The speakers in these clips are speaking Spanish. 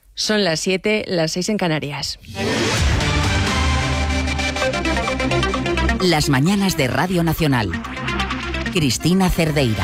Son las 7, las 6 en Canarias. Las mañanas de Radio Nacional. Cristina Cerdeira.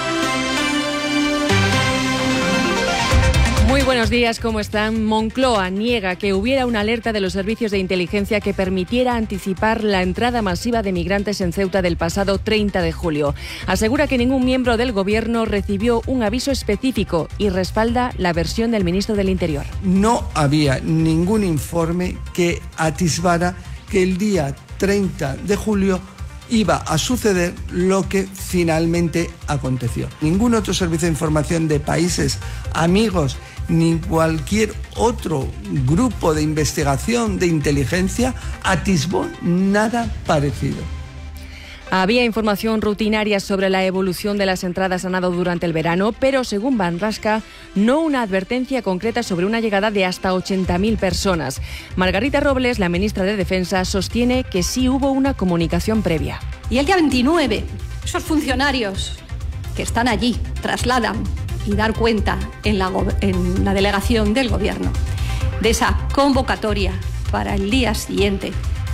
Muy buenos días, ¿cómo están? Moncloa niega que hubiera una alerta de los servicios de inteligencia que permitiera anticipar la entrada masiva de migrantes en Ceuta del pasado 30 de julio. Asegura que ningún miembro del Gobierno recibió un aviso específico y respalda la versión del ministro del Interior. No había ningún informe que atisbara que el día 30 de julio iba a suceder lo que finalmente aconteció. Ningún otro servicio de información de países amigos ni cualquier otro grupo de investigación de inteligencia atisbó nada parecido. Había información rutinaria sobre la evolución de las entradas a nado durante el verano, pero según Marlaska, no una advertencia concreta sobre una llegada de hasta 80.000 personas. Margarita Robles, la ministra de Defensa, sostiene que sí hubo una comunicación previa. Y el día 29, esos funcionarios que están allí trasladan y dar cuenta en la delegación del Gobierno de esa convocatoria para el día siguiente.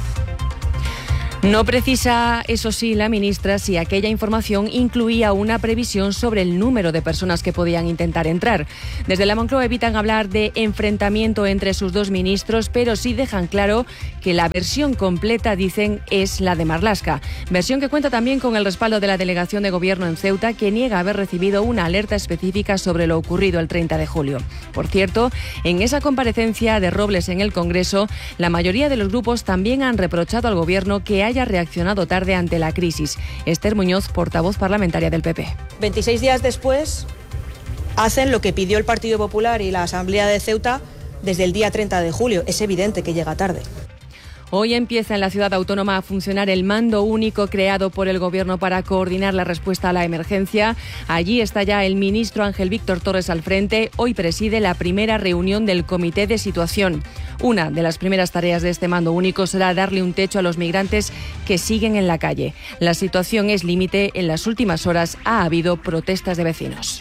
No precisa, eso sí, la ministra si aquella información incluía una previsión sobre el número de personas que podían intentar entrar. Desde la Moncloa evitan hablar de enfrentamiento entre sus dos ministros, pero sí dejan claro que la versión completa, dicen, es la de Marlaska. Versión que cuenta también con el respaldo de la delegación de Gobierno en Ceuta, que niega haber recibido una alerta específica sobre lo ocurrido el 30 de julio. Por cierto, en esa comparecencia de Robles en el Congreso, la mayoría de los grupos también han reprochado al Gobierno que haya reaccionado tarde ante la crisis. Esther Muñoz, portavoz parlamentaria del PP. 26 días después hacen lo que pidió el Partido Popular y la Asamblea de Ceuta desde el día 30 de julio. Es evidente que llega tarde. Hoy empieza en la ciudad autónoma a funcionar el mando único creado por el Gobierno para coordinar la respuesta a la emergencia. Allí está ya el ministro Ángel Víctor Torres al frente. Hoy preside la primera reunión del Comité de Situación. Una de las primeras tareas de este mando único será darle un techo a los migrantes que siguen en la calle. La situación es límite. En las últimas horas ha habido protestas de vecinos.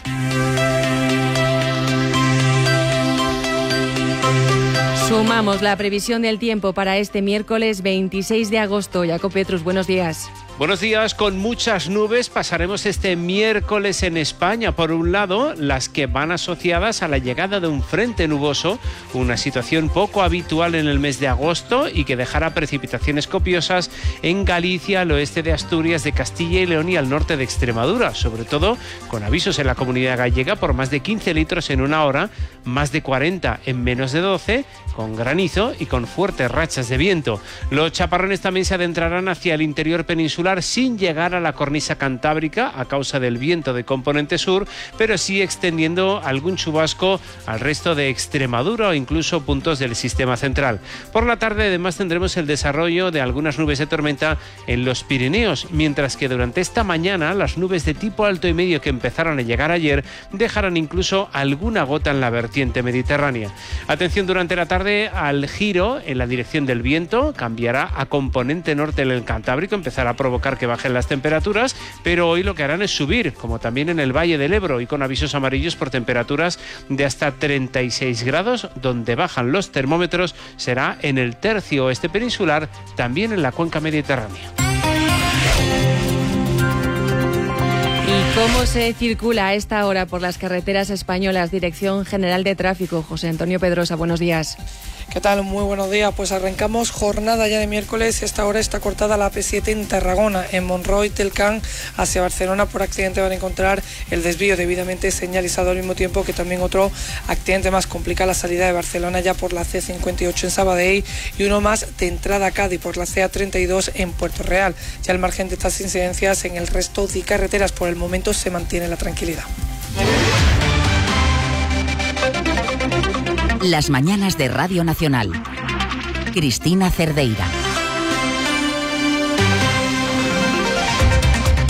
Sumamos la previsión del tiempo para este miércoles 26 de agosto. Jacob Petrus, buenos días. Buenos días, con muchas nubes pasaremos este miércoles en España. Por un lado, las que van asociadas a la llegada de un frente nuboso, una situación poco habitual en el mes de agosto y que dejará precipitaciones copiosas en Galicia, al oeste de Asturias, de Castilla y León y al norte de Extremadura, sobre todo con avisos en la Comunidad Gallega por más de 15 litros en una hora, más de 40 en menos de 12, con granizo y con fuertes rachas de viento. Los chaparrones también se adentrarán hacia el interior peninsular sin llegar a la cornisa cantábrica a causa del viento de componente sur, pero sí extendiendo algún chubasco al resto de Extremadura o incluso puntos del sistema central. Por la tarde además tendremos el desarrollo de algunas nubes de tormenta en los Pirineos, mientras que durante esta mañana las nubes de tipo alto y medio que empezaron a llegar ayer dejarán incluso alguna gota en la vertiente mediterránea. Atención durante la tarde al giro en la dirección del viento, cambiará a componente norte en el Cantábrico, empezará a provocar que bajen las temperaturas, pero hoy lo que harán es subir, como también en el Valle del Ebro y con avisos amarillos por temperaturas de hasta 36 grados, donde bajan los termómetros será en el tercio oeste peninsular, también en la cuenca mediterránea. ¿Y cómo se circula a esta hora por las carreteras españolas? Dirección General de Tráfico, José Antonio Pedrosa, buenos días. ¿Qué tal? Muy buenos días. Pues arrancamos jornada ya de miércoles. Esta hora está cortada la AP7 en Tarragona, en Monroy, Telcán, hacia Barcelona. Por accidente van a encontrar el desvío debidamente señalizado, al mismo tiempo que también otro accidente más complica la salida de Barcelona ya por la C58 en Sabadell y uno más de entrada a Cádiz por la CA32 en Puerto Real. Ya al margen de estas incidencias, en el resto de carreteras por el momento se mantiene la tranquilidad. Las mañanas de Radio Nacional. Cristina Cerdeira.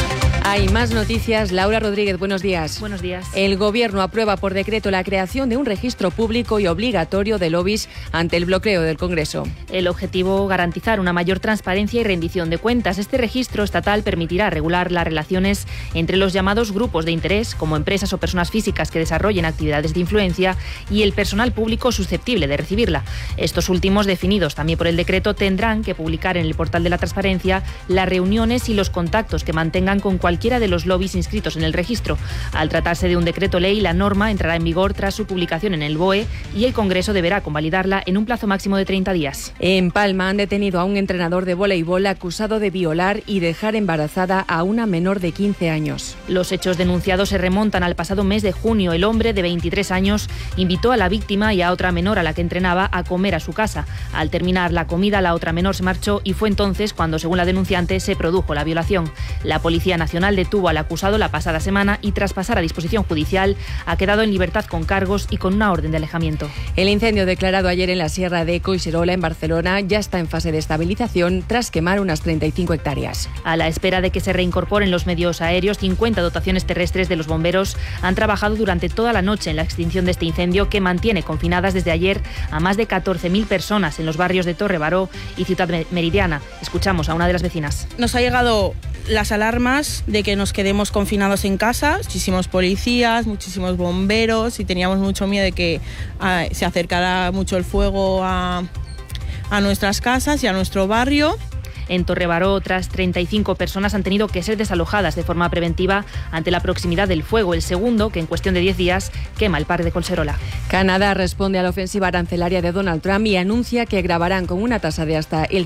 Hay más noticias. Laura Rodríguez, buenos días. Buenos días. El Gobierno aprueba por decreto la creación de un registro público y obligatorio de lobbies ante el bloqueo del Congreso. El objetivo, garantizar una mayor transparencia y rendición de cuentas. Este registro estatal permitirá regular las relaciones entre los llamados grupos de interés, como empresas o personas físicas que desarrollen actividades de influencia, y el personal público susceptible de recibirla. Estos últimos, definidos también por el decreto, tendrán que publicar en el portal de la transparencia las reuniones y los contactos que mantengan con cualquiera de los lobbies inscritos en el registro. Al tratarse de un decreto ley, la norma entrará en vigor tras su publicación en el BOE y el Congreso deberá convalidarla en un plazo máximo de 30 días. En Palma han detenido a un entrenador de voleibol acusado de violar y dejar embarazada a una menor de 15 años. Los hechos denunciados se remontan al pasado mes de junio. El hombre, de 23 años, invitó a la víctima y a otra menor a la que entrenaba a comer a su casa. Al terminar la comida, la otra menor se marchó y fue entonces cuando, según la denunciante, se produjo la violación. La Policía Nacional detuvo al acusado la pasada semana y, tras pasar a disposición judicial, ha quedado en libertad con cargos y con una orden de alejamiento. El incendio declarado ayer en la Sierra de Collserola, en Barcelona, ya está en fase de estabilización tras quemar unas 35 hectáreas. A la espera de que se reincorporen los medios aéreos, 50 dotaciones terrestres de los bomberos han trabajado durante toda la noche en la extinción de este incendio, que mantiene confinadas desde ayer a más de 14.000 personas en los barrios de Torre Baró y Ciutat Meridiana. Escuchamos a una de las vecinas. Nos ha llegado las alarmas de que nos quedemos confinados en casa, muchísimos policías, muchísimos bomberos, y teníamos mucho miedo de que se acercara mucho el fuego a nuestras casas y a nuestro barrio. En Torrebaró, otras 35 personas han tenido que ser desalojadas de forma preventiva ante la proximidad del fuego, el segundo, que en cuestión de 10 días quema el parque de Collserola. Canadá responde a la ofensiva arancelaria de Donald Trump y anuncia que gravarán con una tasa de hasta el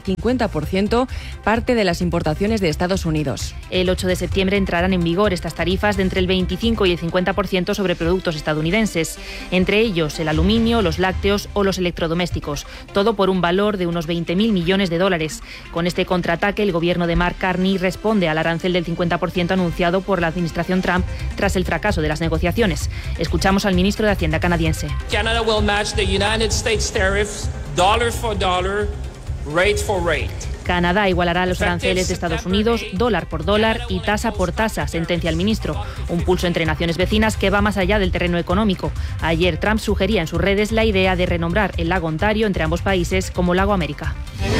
50% parte de las importaciones de Estados Unidos. El 8 de septiembre entrarán en vigor estas tarifas de entre el 25 y el 50% sobre productos estadounidenses, entre ellos el aluminio, los lácteos o los electrodomésticos, todo por un valor de unos 20.000 millones de dólares. Con este contraataque, el gobierno de Mark Carney responde al arancel del 50% anunciado por la administración Trump tras el fracaso de las negociaciones. Escuchamos al ministro de Hacienda canadiense. Canada will match the United States tariffs dollar for dollar, rate for rate. Canadá igualará los aranceles de Estados Unidos dólar por dólar y tasa por tasa, sentencia el ministro. Un pulso entre naciones vecinas que va más allá del terreno económico. Ayer Trump sugería en sus redes la idea de renombrar el lago Ontario entre ambos países como Lago América.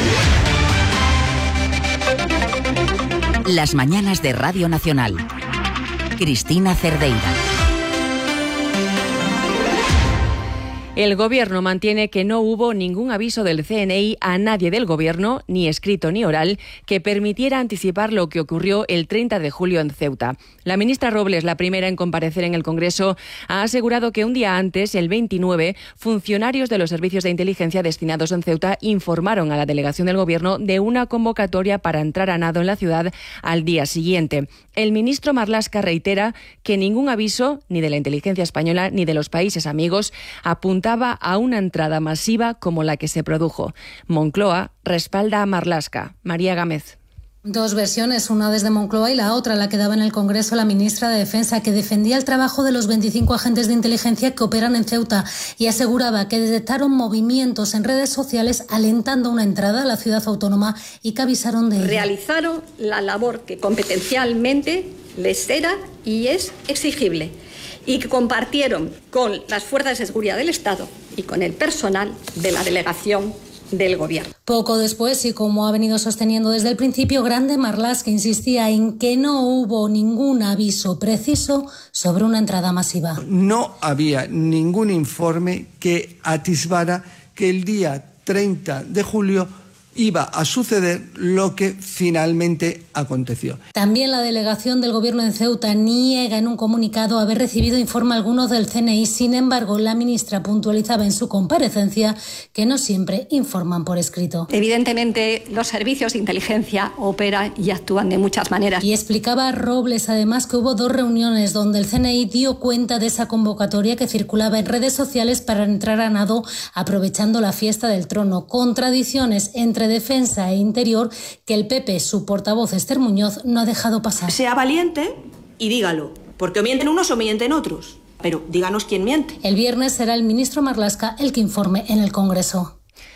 Las mañanas de Radio Nacional. Cristina Cerdeira. El Gobierno mantiene que no hubo ningún aviso del CNI a nadie del Gobierno, ni escrito ni oral, que permitiera anticipar lo que ocurrió el 30 de julio en Ceuta. La ministra Robles, la primera en comparecer en el Congreso, ha asegurado que un día antes, el 29, funcionarios de los servicios de inteligencia destinados en Ceuta informaron a la delegación del Gobierno de una convocatoria para entrar a nado en la ciudad al día siguiente. El ministro Marlaska reitera que ningún aviso, ni de la inteligencia española ni de los países amigos, apuntaba a una entrada masiva como la que se produjo. Moncloa respalda a Marlaska. María Gámez. Dos versiones, una desde Moncloa y la otra la que daba en el Congreso la ministra de Defensa, que defendía el trabajo de los 25 agentes de inteligencia que operan en Ceuta y aseguraba que detectaron movimientos en redes sociales alentando una entrada a la ciudad autónoma y que avisaron de ello. Realizaron la labor que competencialmente les era y es exigible, y que compartieron con las fuerzas de seguridad del Estado y con el personal de la delegación del Gobierno. Poco después, y como ha venido sosteniendo desde el principio, Grande Marlaska insistía en que no hubo ningún aviso preciso sobre una entrada masiva. No había ningún informe que atisbara que el día 30 de julio iba a suceder lo que finalmente aconteció. También la delegación del Gobierno en Ceuta niega en un comunicado haber recibido informe alguno del CNI. Sin embargo, la ministra puntualizaba en su comparecencia que no siempre informan por escrito. Evidentemente, los servicios de inteligencia operan y actúan de muchas maneras. Y explicaba a Robles además que hubo dos reuniones donde el CNI dio cuenta de esa convocatoria que circulaba en redes sociales para entrar a nado aprovechando la fiesta del trono. Contradicciones entre Defensa e Interior que el PP, su portavoz Esther Muñoz, no ha dejado pasar. Sea valiente y dígalo, porque o mienten unos o mienten otros. Pero díganos quién miente. El viernes será el ministro Marlaska el que informe en el Congreso.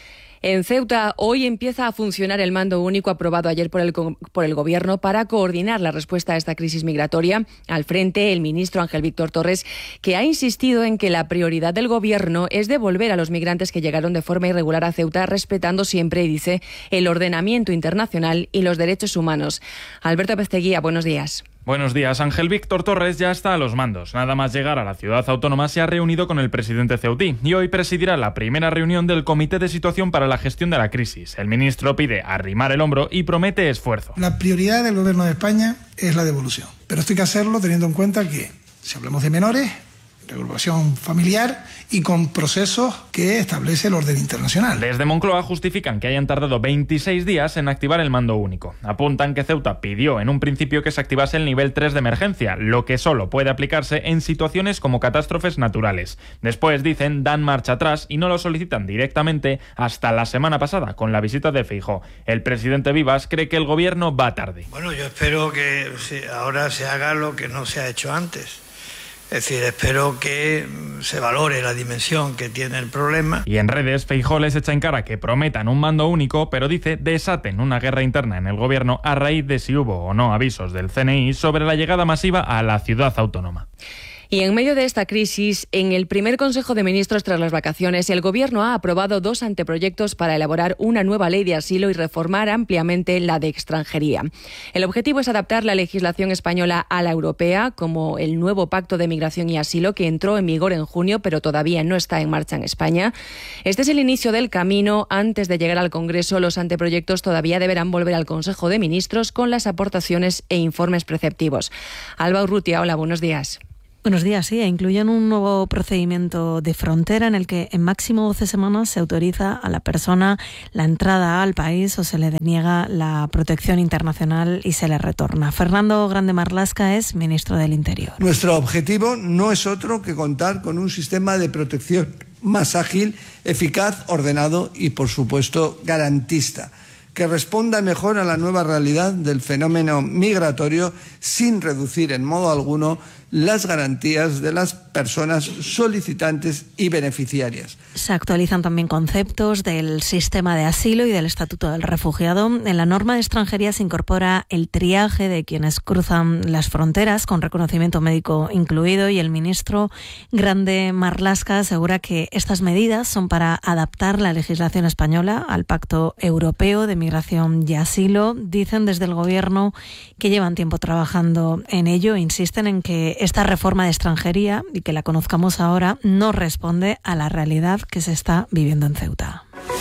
En Ceuta hoy empieza a funcionar el mando único aprobado ayer por el Gobierno para coordinar la respuesta a esta crisis migratoria. Al frente, el ministro Ángel Víctor Torres, que ha insistido en que la prioridad del Gobierno es devolver a los migrantes que llegaron de forma irregular a Ceuta, respetando siempre, dice, el ordenamiento internacional y los derechos humanos. Alberto Pesteguía, buenos días. Buenos días. Ángel Víctor Torres ya está a los mandos. Nada más llegar a la ciudad autónoma se ha reunido con el presidente ceutí y hoy presidirá la primera reunión del Comité de Situación para la Gestión de la Crisis. El ministro pide arrimar el hombro y promete esfuerzo. La prioridad del Gobierno de España es la devolución, pero esto hay que hacerlo teniendo en cuenta que si hablamos de menores, regulación familiar y con procesos que establece el orden internacional. Desde Moncloa justifican que hayan tardado 26 días en activar el mando único. Apuntan que Ceuta pidió en un principio que se activase el nivel 3 de emergencia, lo que solo puede aplicarse en situaciones como catástrofes naturales. Después, dicen, dan marcha atrás y no lo solicitan directamente hasta la semana pasada, con la visita de Feijóo. El presidente Vivas cree que el gobierno va tarde. Bueno, yo espero que ahora se haga lo que no se ha hecho antes. Es decir, espero que se valore la dimensión que tiene el problema. Y en redes, Feijóo les echa en cara que prometan un mando único, pero dice desaten una guerra interna en el gobierno a raíz de si hubo o no avisos del CNI sobre la llegada masiva a la ciudad autónoma. Y en medio de esta crisis, en el primer Consejo de Ministros tras las vacaciones, el Gobierno ha aprobado 2 anteproyectos para elaborar una nueva ley de asilo y reformar ampliamente la de extranjería. El objetivo es adaptar la legislación española a la europea, como el nuevo Pacto de Migración y Asilo que entró en vigor en junio, pero todavía no está en marcha en España. Este es el inicio del camino. Antes de llegar al Congreso, los anteproyectos todavía deberán volver al Consejo de Ministros con las aportaciones e informes preceptivos. Alba Urrutia, hola, buenos días. Buenos días, sí, incluyen un nuevo procedimiento de frontera en el que en máximo 12 semanas se autoriza a la persona la entrada al país o se le deniega la protección internacional y se le retorna. Fernando Grande Marlaska es ministro del Interior. Nuestro objetivo no es otro que contar con un sistema de protección más ágil, eficaz, ordenado y, por supuesto, garantista, que responda mejor a la nueva realidad del fenómeno migratorio sin reducir en modo alguno las garantías de las personas solicitantes y beneficiarias. Se actualizan también conceptos del sistema de asilo y del estatuto del refugiado. En la norma de extranjería se incorpora el triaje de quienes cruzan las fronteras con reconocimiento médico incluido y el ministro Grande Marlaska asegura que estas medidas son para adaptar la legislación española al Pacto Europeo de Migración y Asilo. Dicen desde el Gobierno que llevan tiempo trabajando en ello e insisten en que esta reforma de extranjería, y que la conozcamos ahora, no responde a la realidad que se está viviendo en Ceuta.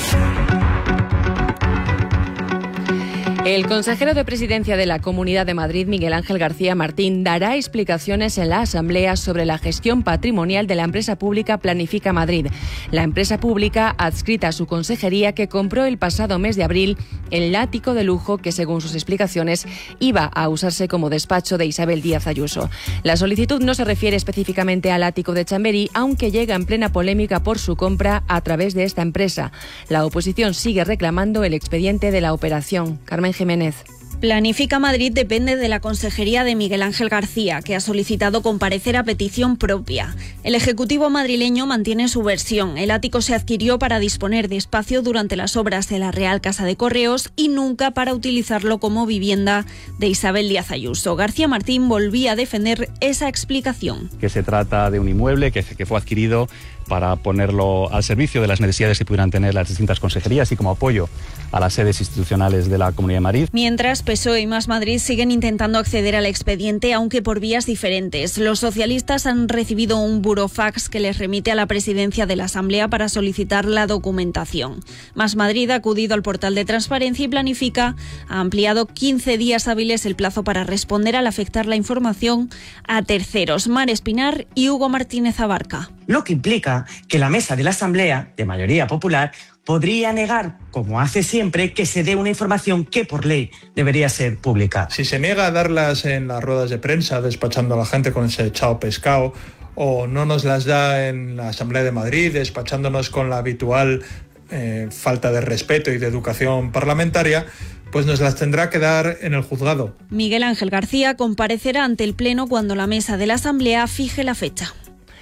El consejero de Presidencia de la Comunidad de Madrid, Miguel Ángel García Martín, dará explicaciones en la Asamblea sobre la gestión patrimonial de la empresa pública Planifica Madrid. La empresa pública adscrita a su consejería que compró el pasado mes de abril el ático de lujo que, según sus explicaciones, iba a usarse como despacho de Isabel Díaz Ayuso. La solicitud no se refiere específicamente al ático de Chamberí, aunque llega en plena polémica por su compra a través de esta empresa. La oposición sigue reclamando el expediente de la operación. Carmen Jiménez. Planifica Madrid depende de la consejería de Miguel Ángel García, que ha solicitado comparecer a petición propia. El Ejecutivo madrileño mantiene su versión. El ático se adquirió para disponer de espacio durante las obras de la Real Casa de Correos y nunca para utilizarlo como vivienda de Isabel Díaz Ayuso. García Martín volvía a defender esa explicación. Que se trata de un inmueble que fue adquirido para ponerlo al servicio de las necesidades que pudieran tener las distintas consejerías y como apoyo a las sedes institucionales de la Comunidad de Madrid. Mientras, PSOE y Más Madrid siguen intentando acceder al expediente, aunque por vías diferentes. Los socialistas han recibido un burofax que les remite a la presidencia de la Asamblea para solicitar la documentación. Más Madrid ha acudido al portal de Transparencia y Planifica ha ampliado 15 días hábiles el plazo para responder al afectar la información a terceros. Mar Espinar y Hugo Martínez Abarca. Lo que implica que la mesa de la Asamblea, de mayoría popular, podría negar, como hace siempre, que se dé una información que por ley debería ser pública. Si se niega a darlas en las ruedas de prensa, despachando a la gente con ese chao pescado, o no nos las da en la Asamblea de Madrid, despachándonos con la habitual falta de respeto y de educación parlamentaria, pues nos las tendrá que dar en el juzgado. Miguel Ángel García comparecerá ante el Pleno cuando la mesa de la Asamblea fije la fecha.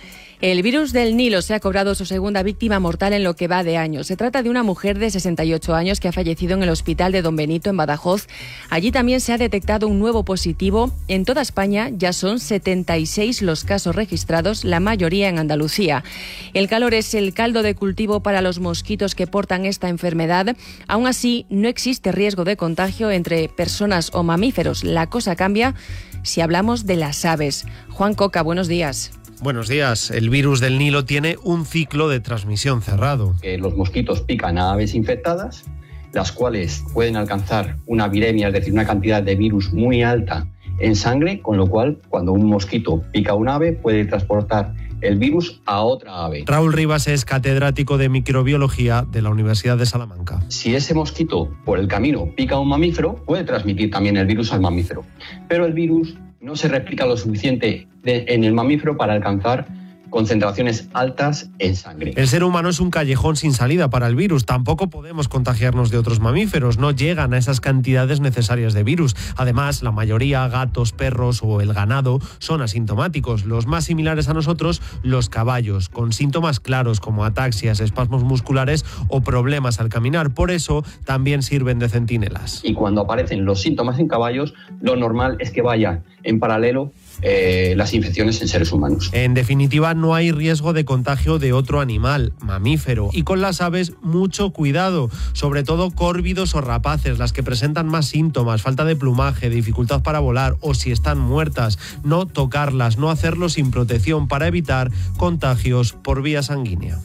El virus del Nilo se ha cobrado su segunda víctima mortal en lo que va de año. Se trata de una mujer de 68 años que ha fallecido en el hospital de Don Benito, en Badajoz. Allí también se ha detectado un nuevo positivo. En toda España ya son 76 los casos registrados, la mayoría en Andalucía. El calor es el caldo de cultivo para los mosquitos que portan esta enfermedad. Aún así, no existe riesgo de contagio entre personas o mamíferos. La cosa cambia si hablamos de las aves. Juan Coca, buenos días. Buenos días. El virus del Nilo tiene un ciclo de transmisión cerrado. Los mosquitos pican a aves infectadas, las cuales pueden alcanzar una viremia, es decir, una cantidad de virus muy alta en sangre, con lo cual, cuando un mosquito pica a un ave, puede transportar el virus a otra ave. Raúl Rivas es catedrático de microbiología de la Universidad de Salamanca. Si ese mosquito por el camino pica a un mamífero, puede transmitir también el virus al mamífero. Pero el virus no se replica lo suficiente en el mamífero para alcanzar concentraciones altas en sangre. El ser humano es un callejón sin salida para el virus. Tampoco podemos contagiarnos de otros mamíferos. No llegan a esas cantidades necesarias de virus. Además, la mayoría, gatos, perros o el ganado, son asintomáticos. Los más similares a nosotros, los caballos, con síntomas claros como ataxias, espasmos musculares o problemas al caminar. Por eso, también sirven de centinelas. Y cuando aparecen los síntomas en caballos, lo normal es que vayan en paralelo las infecciones en seres humanos. En definitiva, no hay riesgo de contagio de otro animal, mamífero. Y con las aves, mucho cuidado, sobre todo córvidos o rapaces, las que presentan más síntomas, falta de plumaje, dificultad para volar o si están muertas. No tocarlas, no hacerlo sin protección para evitar contagios por vía sanguínea.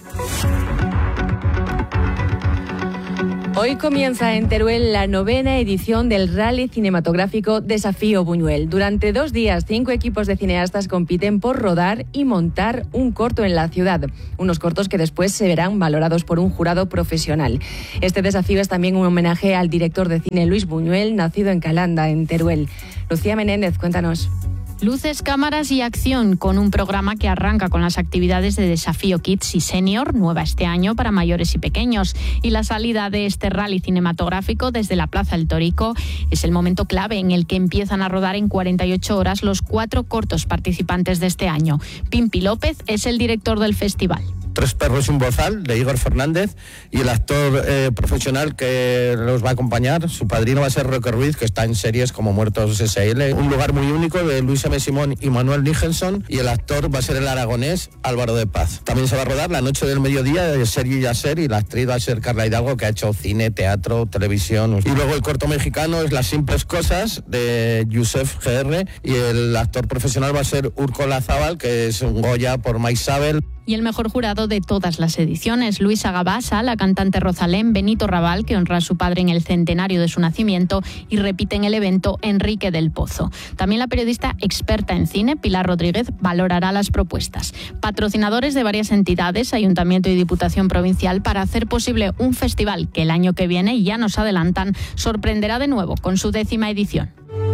Hoy comienza en Teruel la 9ª edición del Rally Cinematográfico Desafío Buñuel. Durante 2 días, 5 equipos de cineastas compiten por rodar y montar un corto en la ciudad. Unos cortos que después se verán valorados por un jurado profesional. Este desafío es también un homenaje al director de cine Luis Buñuel, nacido en Calanda, en Teruel. Lucía Menéndez, cuéntanos. Luces, cámaras y acción, con un programa que arranca con las actividades de Desafío Kids y Senior, nueva este año para mayores y pequeños. Y la salida de este rally cinematográfico desde la Plaza del Torico es el momento clave en el que empiezan a rodar en 48 horas los 4 cortos participantes de este año. Pimpi López es el director del festival. 3 perros y un bozal, de Igor Fernández, y el actor profesional que los va a acompañar, su padrino va a ser Roque Ruiz, que está en series como Muertos S.L., un lugar muy único, de Luis M. Simón y Manuel Nicholson, y el actor va a ser el aragonés Álvaro de Paz. También se va a rodar La Noche del Mediodía de Sergi Yasser, y la actriz va a ser Carla Hidalgo, que ha hecho cine, teatro, televisión. Y luego el corto mexicano es Las Simples Cosas, de Yusef GR, y el actor profesional va a ser Urco Lazábal, que es un Goya por Maisabel. Y el mejor jurado de todas las ediciones, Luisa Gabasa, la cantante Rosalén, Benito Raval, que honra a su padre en el centenario de su nacimiento, y repite en el evento Enrique del Pozo. También la periodista experta en cine, Pilar Rodríguez, valorará las propuestas. Patrocinadores de varias entidades, Ayuntamiento y Diputación Provincial, para hacer posible un festival que el año que viene, ya nos adelantan, sorprenderá de nuevo con su 10ª edición.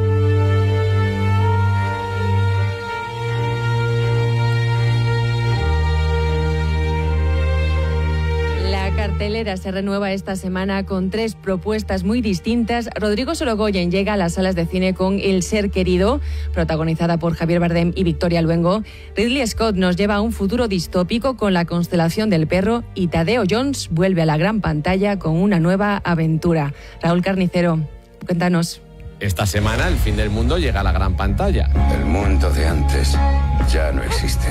La cartelera se renueva esta semana con 3 propuestas muy distintas. Rodrigo Sorogoyen llega a las salas de cine con El Ser Querido, protagonizada por Javier Bardem y Victoria Luengo. Ridley Scott nos lleva a un futuro distópico con La Constelación del Perro, y Tadeo Jones vuelve a la gran pantalla con una nueva aventura. Raúl Carnicero, cuéntanos. Esta semana El Fin del Mundo llega a la gran pantalla. El mundo de antes ya no existe.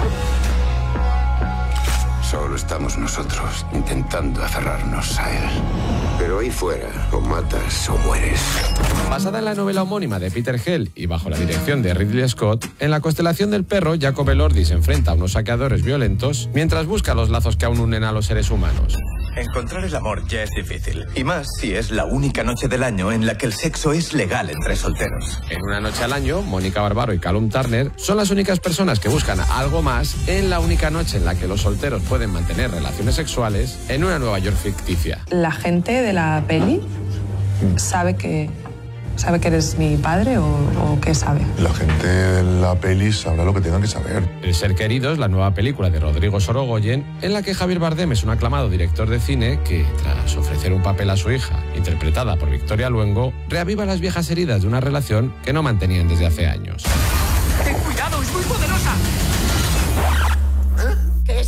Solo estamos nosotros intentando aferrarnos a él. Pero ahí fuera, o matas o mueres. Basada en la novela homónima de Peter Hell y bajo la dirección de Ridley Scott, en La Constelación del Perro, Jacob Elordi se enfrenta a unos saqueadores violentos mientras busca los lazos que aún unen a los seres humanos. Encontrar el amor ya es difícil, y más si es la única noche del año en la que el sexo es legal entre solteros. En Una noche al año, Mónica Barbaro y Callum Turner son las únicas personas que buscan algo más en la única noche en la que los solteros pueden mantener relaciones sexuales en una Nueva York ficticia. La gente de la peli sabe que eres mi padre o qué sabe. La gente de la peli sabrá lo que tenga que saber. El Ser Querido es la nueva película de Rodrigo Sorogoyen, en la que Javier Bardem es un aclamado director de cine que, tras ofrecer un papel a su hija, interpretada por Victoria Luengo, reaviva las viejas heridas de una relación que no mantenían desde hace años. ¡Ten cuidado, es muy poderosa!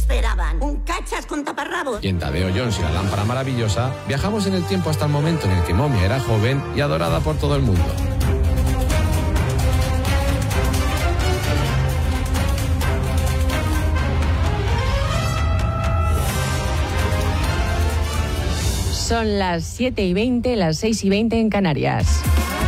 esperaban? ¿Un cachas con taparrabos? Y en Tadeo Jones y la lámpara maravillosa, viajamos en el tiempo hasta el momento en el que Momia era joven y adorada por todo el mundo. Son las 7:20, las 6:20 en Canarias.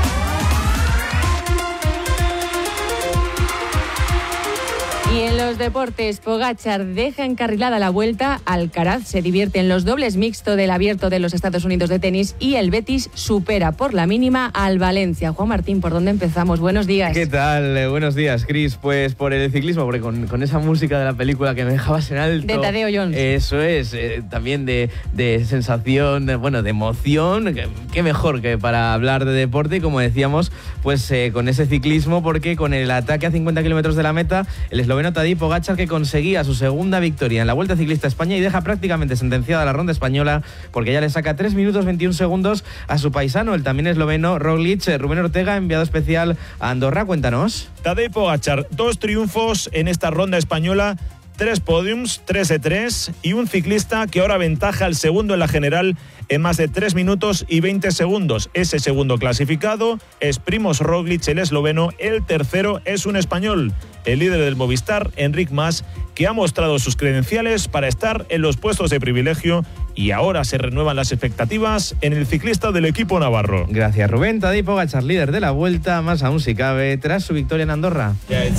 Y en los deportes, Pogačar deja encarrilada la Vuelta, Alcaraz se divierte en los dobles mixto del Abierto de los Estados Unidos de tenis y el Betis supera por la mínima al Valencia. Juan Martín, ¿por dónde empezamos? Buenos días. ¿Qué tal? Buenos días, Cris. Pues por el ciclismo, porque con esa música de la película que me dejabas en alto. De Tadeo Jones. Eso es, también de sensación, de emoción. Qué mejor que para hablar de deporte y como decíamos, pues con ese ciclismo, porque con el ataque a 50 kilómetros de la meta, el esloveno Tadej Pogačar, que conseguía su segunda victoria en la Vuelta Ciclista a España y deja prácticamente sentenciada la ronda española porque ya le saca 3 minutos 21 segundos a su paisano, el también esloveno Roglic. Rubén Ortega, enviado especial a Andorra, cuéntanos. Tadej Pogačar, 2 triunfos en esta ronda española, 3 podiums, 3 de 3 y un ciclista que ahora aventaja al segundo en la general en más de 3 minutos y 20 segundos. Ese segundo clasificado es Primož Roglic, el esloveno. El tercero es un español, el líder del Movistar, Enric Mas, que ha mostrado sus credenciales para estar en los puestos de privilegio y ahora se renuevan las expectativas en el ciclista del equipo navarro. Gracias, Rubén. Tadej Pogačar, líder de la Vuelta, más aún si cabe, tras su victoria en Andorra.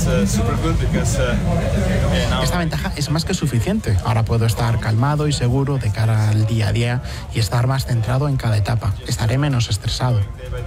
Esta ventaja es más que suficiente. Ahora puedo estar calmado y seguro de cara al día a día y estar más centrado en cada etapa. Estaré menos estresado.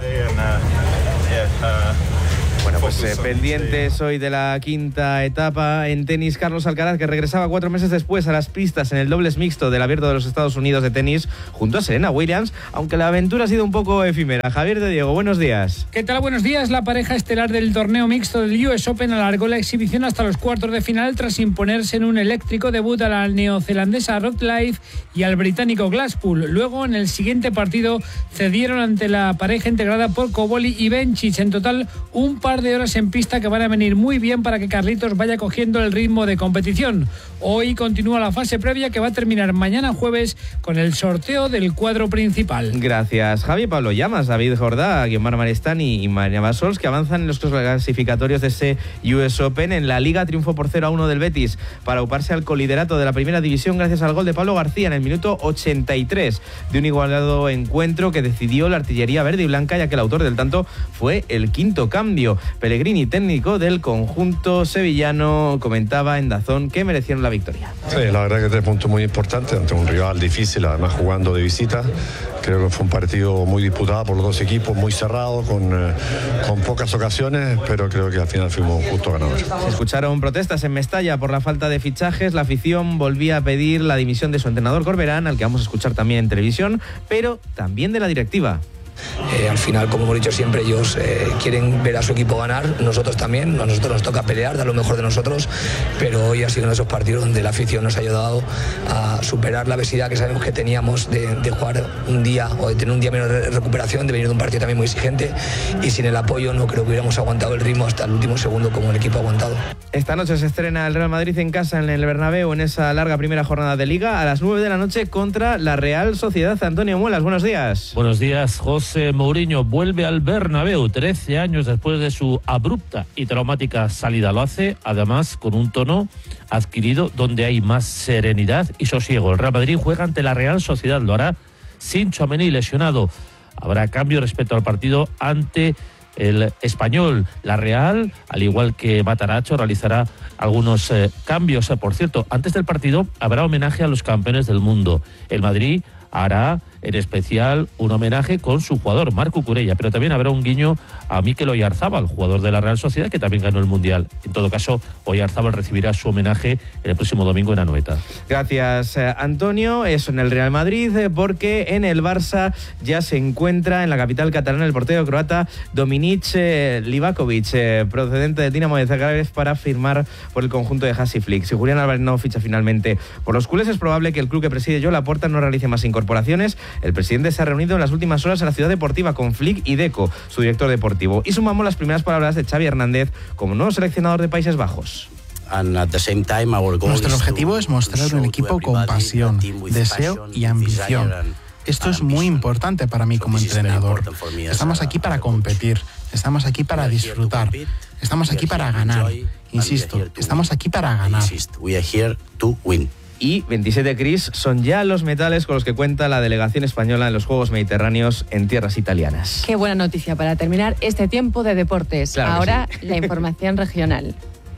Bueno, pues pendientes hoy de la quinta etapa en tenis. Carlos Alcaraz, que regresaba 4 meses después a las pistas en el dobles mixto del Abierto de los Estados Unidos de tenis junto a Serena Williams, aunque la aventura ha sido un poco efímera. Javier de Diego, buenos días. ¿Qué tal? Buenos días. La pareja estelar del torneo mixto del US Open alargó la exhibición hasta los cuartos de final tras imponerse en un eléctrico debut a la neozelandesa Rod Laver y al británico Glasspool. Luego, en el siguiente partido, cedieron ante la pareja integrada por Cobolli y Bencic. En total, un par de horas en pista que van a venir muy bien para que Carlitos vaya cogiendo el ritmo de competición. Hoy continúa la fase previa que va a terminar mañana jueves con el sorteo del cuadro principal. Gracias, Javi. Pablo Llamas, David Jordá, Guiomar Maristani y María Basols, que avanzan en los clasificatorios de ese US Open. En la Liga triunfó por 0-1 del Betis para uparse al coliderato de la primera división gracias al gol de Pablo García en el minuto 83 de un igualado encuentro que decidió la artillería verde y blanca, ya que el autor del tanto fue el quinto cambio. Pellegrini, técnico del conjunto sevillano, comentaba en DAZN que merecieron la victoria. Sí, la verdad que 3 puntos muy importantes ante un rival difícil, además jugando de visita. Creo que fue un partido muy disputado por los dos equipos, muy cerrado, con pocas ocasiones, pero creo que al final fuimos justo ganadores. Se escucharon protestas en Mestalla por la falta de fichajes. La afición volvía a pedir la dimisión de su entrenador Corberán, al que vamos a escuchar también en televisión, pero también de la directiva. Al final, como hemos dicho siempre, ellos quieren ver a su equipo ganar, nosotros también, a nosotros nos toca pelear, dar lo mejor de nosotros, pero hoy ha sido uno de esos partidos donde la afición nos ha ayudado a superar la adversidad que sabemos que teníamos de jugar un día o de tener un día menos de recuperación, de venir de un partido también muy exigente, y sin el apoyo no creo que hubiéramos aguantado el ritmo hasta el último segundo como el equipo ha aguantado. Esta noche se estrena el Real Madrid en casa en el Bernabéu en esa larga primera jornada de Liga a las 9 de la noche contra la Real Sociedad. Antonio Muelas, buenos días. Buenos días, José. Mourinho vuelve al Bernabéu 13 años después de su abrupta y traumática salida. Lo hace, además, con un tono adquirido donde hay más serenidad y sosiego. El Real Madrid juega ante la Real Sociedad. Lo hará sin Tchouaméni lesionado. Habrá cambio respecto al partido ante el Español. La Real, al igual que Mataracho, realizará algunos cambios. Por cierto, antes del partido habrá homenaje a los campeones del mundo. El Madrid hará en especial un homenaje con su jugador, Marco Curella, pero también habrá un guiño a Mikel Oyarzábal, jugador de la Real Sociedad, que también ganó el Mundial. En todo caso, Oyarzábal recibirá su homenaje el próximo domingo en Anoeta. Gracias, Antonio. Eso en el Real Madrid, porque en el Barça ya se encuentra en la capital catalana el portero croata Dominic Livakovic, procedente del Dinamo de Zagreb, para firmar por el conjunto de Hansi Flick. Si Julián Álvarez no ficha finalmente por los culés, es probable que el club que preside Joan Laporta no realice más incorporaciones. El presidente se ha reunido en las últimas horas en la ciudad deportiva con Flick y Deco, su director deportivo. Y sumamos las primeras palabras de Xavi Hernández como nuevo seleccionador de Países Bajos. Nuestro objetivo es mostrar un equipo con pasión, deseo y ambición. Esto es muy importante para mí como entrenador. Estamos aquí para competir, estamos aquí para disfrutar, estamos aquí para ganar. Insisto, estamos aquí para ganar. Y 27, Cris, son ya los metales con los que cuenta la delegación española en los Juegos Mediterráneos en tierras italianas. Qué buena noticia para terminar este tiempo de deportes. Claro. Ahora la información regional.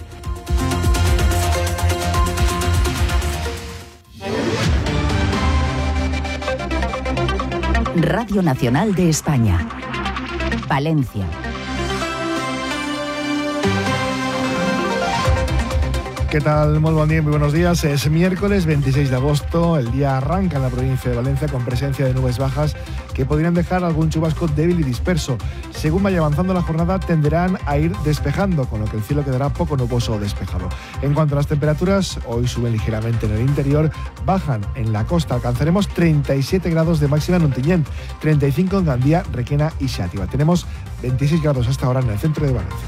Radio Nacional de España. Valencia. ¿Qué tal? Muy buen día, muy buenos días. Es miércoles 26 de agosto. El día arranca en la provincia de Valencia con presencia de nubes bajas que podrían dejar algún chubasco débil y disperso. Según vaya avanzando la jornada, tenderán a ir despejando, con lo que el cielo quedará poco nuboso o despejado. En cuanto a las temperaturas, hoy suben ligeramente en el interior, bajan en la costa. Alcanzaremos 37 grados de máxima en Ontinyent, 35 en Gandía, Requena y Xàtiva. Tenemos 26 grados hasta ahora en el centro de Valencia.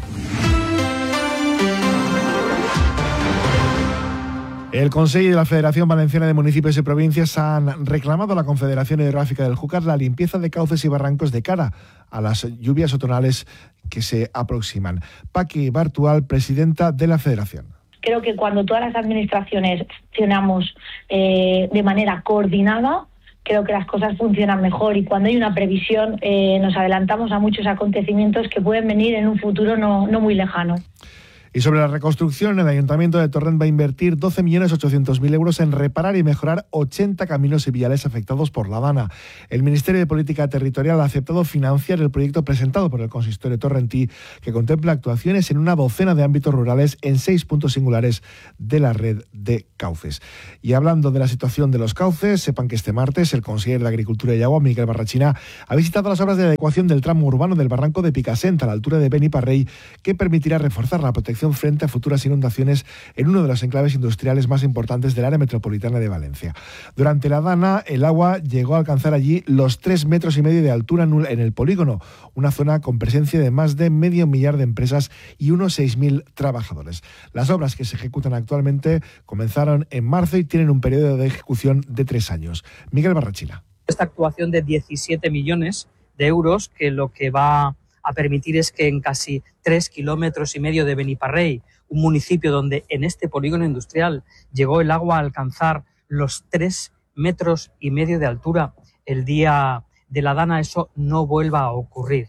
El Consejo de la Federación Valenciana de Municipios y Provincias han reclamado a la Confederación Hidrográfica del Júcar la limpieza de cauces y barrancos de cara a las lluvias otoñales que se aproximan. Paqui Bartual, presidenta de la Federación. Creo que cuando todas las administraciones funcionamos de manera coordinada, creo que las cosas funcionan mejor, y cuando hay una previsión nos adelantamos a muchos acontecimientos que pueden venir en un futuro no muy lejano. Y sobre la reconstrucción, el Ayuntamiento de Torrent va a invertir 12.800.000 euros en reparar y mejorar 80 caminos y viales afectados por la dana. El Ministerio de Política Territorial ha aceptado financiar el proyecto presentado por el consistorio torrentí, que contempla actuaciones en una docena de ámbitos rurales en 6 puntos singulares de la red de cauces. Y hablando de la situación de los cauces, sepan que este martes el consejero de Agricultura y Agua, Miquel Barrachina, ha visitado las obras de adecuación del tramo urbano del barranco de Picassent a la altura de Beniparrell, que permitirá reforzar la protección frente a futuras inundaciones en uno de los enclaves industriales más importantes del área metropolitana de Valencia. Durante la dana, el agua llegó a alcanzar allí los 3,5 metros de altura en el polígono, una zona con presencia de más de 500.000 de empresas y unos 6.000 trabajadores. Las obras que se ejecutan actualmente comenzaron en marzo y tienen un periodo de ejecución de 3 años. Miguel Barrachina. Esta actuación de 17 millones de euros, que lo que va a permitir es que en casi 3,5 kilómetros de Beniparrell, un municipio donde en este polígono industrial llegó el agua a alcanzar los 3,5 metros de altura el día de la dana, eso no vuelva a ocurrir.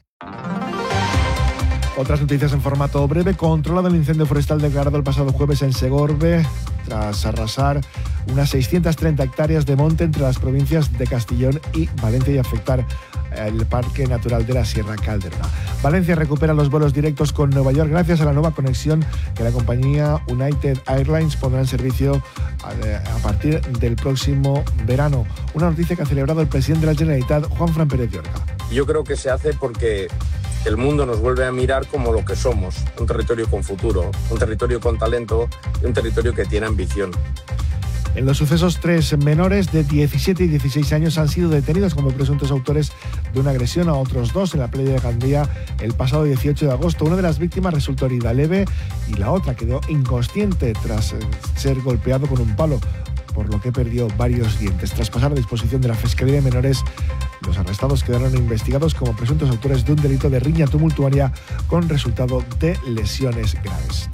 Otras noticias en formato breve. Controlado el incendio forestal declarado el pasado jueves en Segorbe, tras arrasar unas 630 hectáreas de monte entre las provincias de Castellón y Valencia y afectar el Parque Natural de la Sierra Calderona. Valencia recupera los vuelos directos con Nueva York gracias a la nueva conexión que la compañía United Airlines pondrá en servicio a partir del próximo verano. Una noticia que ha celebrado el presidente de la Generalitat, Juanfran Pérez de Orga. Yo creo que se hace porque el mundo nos vuelve a mirar como lo que somos, un territorio con futuro, un territorio con talento y un territorio que tiene ambición. En los sucesos, 3 menores de 17 y 16 años han sido detenidos como presuntos autores de una agresión a otros 2 en la playa de Gandía el pasado 18 de agosto. Una de las víctimas resultó herida leve y la otra quedó inconsciente tras ser golpeado con un palo, por lo que perdió varios dientes. Tras pasar a disposición de la Fiscalía de Menores, los arrestados quedaron investigados como presuntos autores de un delito de riña tumultuaria con resultado de lesiones graves.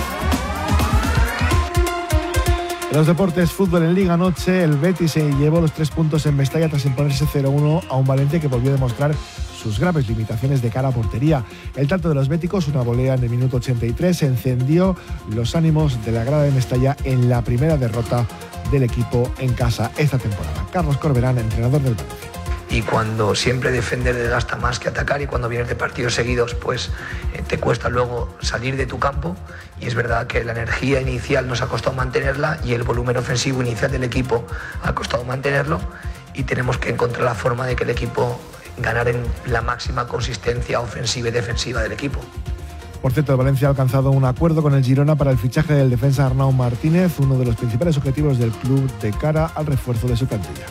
En los deportes, fútbol en Liga Noche, el Betis se llevó los 3 puntos en Mestalla tras imponerse 0-1 a un Valencia que volvió a demostrar sus graves limitaciones de cara a portería. El tanto de los béticos, una volea en el minuto 83, encendió los ánimos de la grada de Mestalla en la primera derrota del equipo en casa esta temporada. Carlos Corberán, entrenador del Valencia. Y cuando siempre defender desgasta más que atacar, y cuando vienes de partidos seguidos pues te cuesta luego salir de tu campo, y es verdad que la energía inicial nos ha costado mantenerla y el volumen ofensivo inicial del equipo ha costado mantenerlo, y tenemos que encontrar la forma de que el equipo ganara en la máxima consistencia ofensiva y defensiva del equipo. Por cierto, el Valencia ha alcanzado un acuerdo con el Girona para el fichaje del defensa Arnau Martínez, uno de los principales objetivos del club de cara al refuerzo de su plantilla.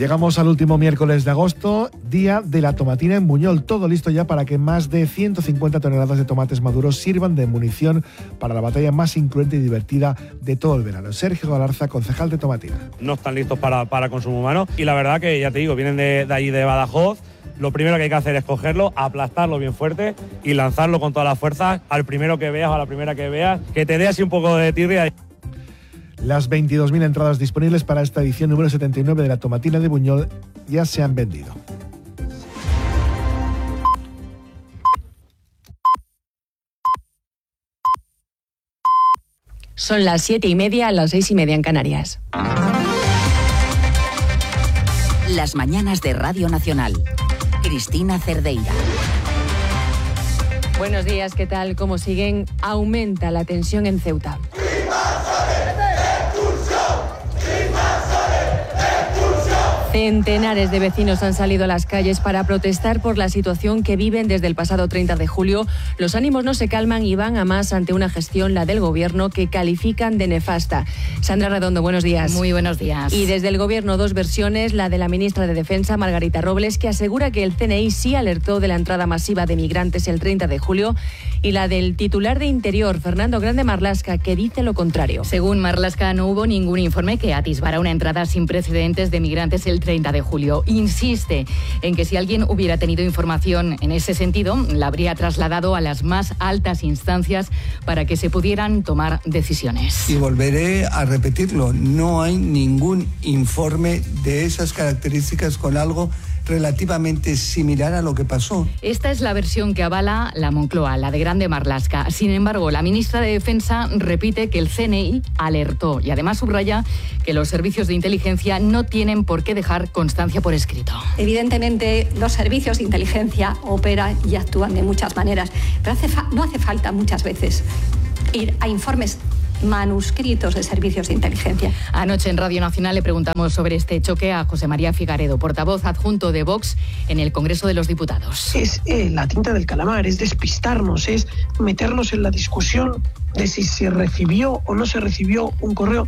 Llegamos al último miércoles de agosto, día de la tomatina en Buñol. Todo listo ya para que más de 150 toneladas de tomates maduros sirvan de munición para la batalla más incruenta y divertida de todo el verano. Sergio Galarza, concejal de Tomatina. No están listos para consumo humano y la verdad que, ya te digo, vienen de allí de Badajoz. Lo primero que hay que hacer es cogerlo, aplastarlo bien fuerte y lanzarlo con toda la fuerza al primero que veas o a la primera que veas, que te dé así un poco de tirria. Las 22.000 entradas disponibles para esta edición número 79 de la Tomatina de Buñol ya se han vendido. Son las 7:30, las 6:30 en Canarias. Las mañanas de Radio Nacional. Cristina Cerdeira. Buenos días, ¿qué tal? ¿Cómo siguen? Aumenta la tensión en Ceuta. Centenares de vecinos han salido a las calles para protestar por la situación que viven desde el pasado 30 de julio. Los ánimos no se calman y van a más ante una gestión, la del Gobierno, que califican de nefasta. Sandra Redondo, buenos días. Muy buenos días. Y desde el Gobierno, dos versiones, la de la ministra de Defensa, Margarita Robles, que asegura que el CNI sí alertó de la entrada masiva de migrantes el 30 de julio, y la del titular de Interior, Fernando Grande Marlaska, que dice lo contrario. Según Marlaska, no hubo ningún informe que atisbara una entrada sin precedentes de migrantes el 30 de julio. Insiste en que si alguien hubiera tenido información en ese sentido, la habría trasladado a las más altas instancias para que se pudieran tomar decisiones. Y volveré a repetirlo, no hay ningún informe de esas características con algo relativamente similar a lo que pasó. Esta es la versión que avala la Moncloa, la de Grande Marlaska. Sin embargo, la ministra de Defensa repite que el CNI alertó y además subraya que los servicios de inteligencia no tienen por qué dejar constancia por escrito. Evidentemente, los servicios de inteligencia operan y actúan de muchas maneras, pero no hace falta muchas veces ir a informes manuscritos de servicios de inteligencia. Anoche en Radio Nacional le preguntamos sobre este choque a José María Figaredo, portavoz adjunto de Vox en el Congreso de los Diputados. Es la tinta del calamar, es despistarnos, es meternos en la discusión de si se recibió o no se recibió un correo.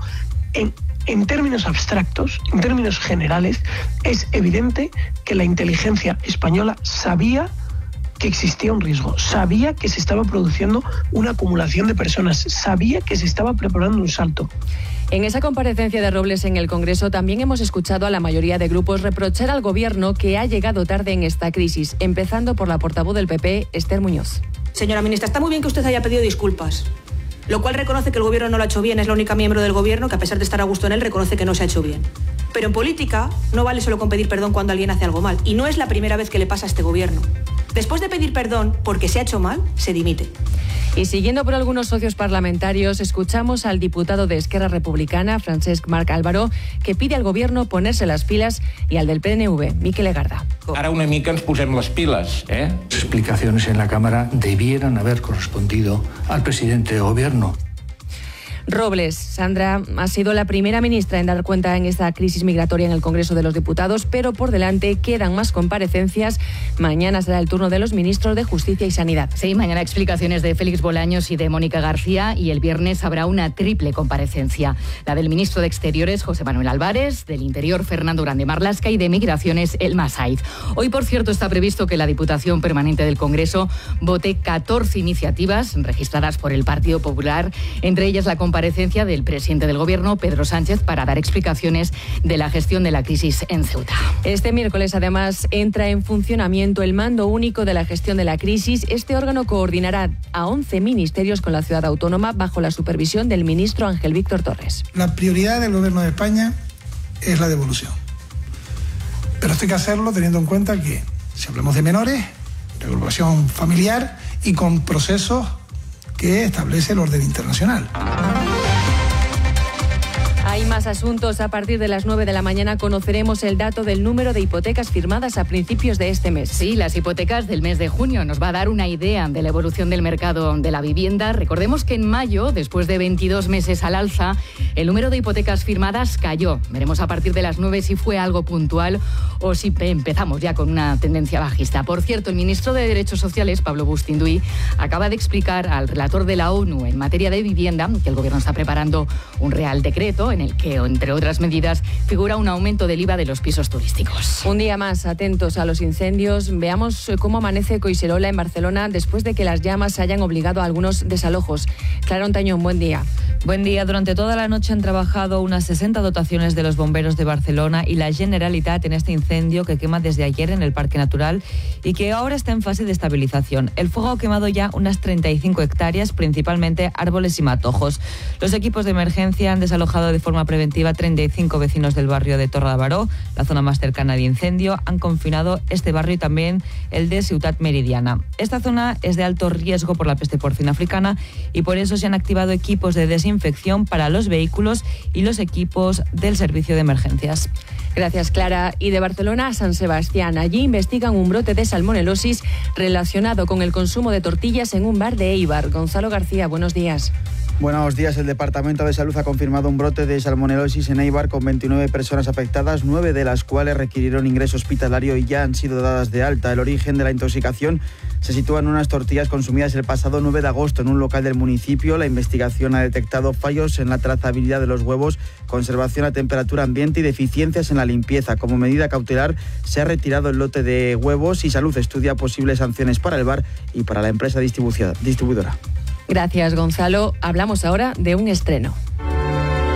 En términos abstractos, en términos generales, es evidente que la inteligencia española sabía que existía un riesgo, sabía que se estaba produciendo una acumulación de personas, sabía que se estaba preparando un salto. En esa comparecencia de Robles en el Congreso también hemos escuchado a la mayoría de grupos reprochar al Gobierno que ha llegado tarde en esta crisis, empezando por la portavoz del PP, Esther Muñoz. Señora ministra, está muy bien que usted haya pedido disculpas, lo cual reconoce que el Gobierno no lo ha hecho bien. Es la única miembro del Gobierno que, a pesar de estar a gusto en él, reconoce que no se ha hecho bien. Pero en política no vale solo con pedir perdón cuando alguien hace algo mal. Y no es la primera vez que le pasa a este Gobierno. Después de pedir perdón porque se ha hecho mal, se dimite. Y siguiendo por algunos socios parlamentarios, escuchamos al diputado de Esquerra Republicana, Francesc Marc Álvaro, que pide al Gobierno ponerse las pilas, y al del PNV, Miquel Egarda. Ara una mica ens posem les piles, Las explicaciones en la Cámara debieran haber correspondido al presidente de Gobierno. Robles, Sandra, ha sido la primera ministra en dar cuenta en esta crisis migratoria en el Congreso de los Diputados, pero por delante quedan más comparecencias. Mañana será el turno de los ministros de Justicia y Sanidad. Sí, mañana explicaciones de Félix Bolaños y de Mónica García, y el viernes habrá una triple comparecencia. La del ministro de Exteriores, José Manuel Álvarez, del Interior, Fernando Grande Marlaska, y de Migraciones, Elma Saiz. Hoy, por cierto, está previsto que la Diputación Permanente del Congreso vote 14 iniciativas registradas por el Partido Popular, entre ellas la comparecencia del presidente del Gobierno, Pedro Sánchez, para dar explicaciones de la gestión de la crisis en Ceuta. Este miércoles, además, entra en funcionamiento el Mando Único de la Gestión de la Crisis. Este órgano coordinará a 11 ministerios con la ciudad autónoma bajo la supervisión del ministro Ángel Víctor Torres. La prioridad del Gobierno de España es la devolución. Pero esto hay que hacerlo teniendo en cuenta que, si hablamos de menores, regulación familiar y con procesos que establece el orden internacional. Hay más asuntos. A partir de las 9 de la mañana conoceremos el dato del número de hipotecas firmadas a principios de este mes. Sí, las hipotecas del mes de junio nos va a dar una idea de la evolución del mercado de la vivienda. Recordemos que en mayo, después de 22 meses al alza, el número de hipotecas firmadas cayó. Veremos a partir de las 9 si fue algo puntual o si empezamos ya con una tendencia bajista. Por cierto, el ministro de Derechos Sociales, Pablo Bustinduy, acaba de explicar al relator de la ONU en materia de vivienda que el Gobierno está preparando un real decreto en el que, entre otras medidas, figura un aumento del IVA de los pisos turísticos. Un día más atentos a los incendios. Veamos cómo amanece Collserola en Barcelona después de que las llamas hayan obligado a algunos desalojos. Clara Ontañón, buen día. Buen día. Durante toda la noche han trabajado unas 60 dotaciones de los bomberos de Barcelona y la Generalitat en este incendio que quema desde ayer en el Parque Natural y que ahora está en fase de estabilización. El fuego ha quemado ya unas 35 hectáreas, principalmente árboles y matojos. Los equipos de emergencia han desalojado de forma preventiva 35 vecinos del barrio de Torre de Baró, la zona más cercana de incendio. Han confinado este barrio y también el de Ciutat Meridiana. Esta zona es de alto riesgo por la peste porcina africana y por eso se han activado equipos de desinfección para los vehículos y los equipos del servicio de emergencias. Gracias, Clara. Y de Barcelona a San Sebastián. Allí investigan un brote de salmonelosis relacionado con el consumo de tortillas en un bar de Eibar. Gonzalo García, buenos días. Buenos días. El Departamento de Salud ha confirmado un brote de salmonelosis en Eibar con 29 personas afectadas, 9 de las cuales requirieron ingreso hospitalario y ya han sido dadas de alta. El origen de la intoxicación se sitúa en unas tortillas consumidas el pasado 9 de agosto en un local del municipio. La investigación ha detectado fallos en la trazabilidad de los huevos, conservación a temperatura ambiente y deficiencias en la limpieza. Como medida cautelar, se ha retirado el lote de huevos y Salud estudia posibles sanciones para el bar y para la empresa distribuidora. Gracias, Gonzalo. Hablamos ahora de un estreno.